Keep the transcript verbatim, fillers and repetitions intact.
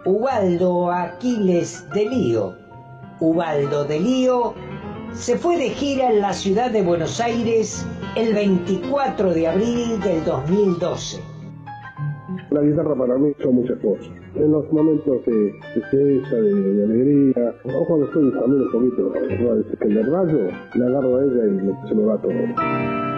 Ubaldo Aquiles de Lío. Ubaldo de Lío se fue de gira en la ciudad de Buenos Aires el veinticuatro de abril del dos mil doce. La guitarra para mí son muchas cosas. En los momentos de tristeza, de, de alegría, o cuando estoy también un poquito, ¿no? Es que el rayo, le agarro a ella y se me va todo.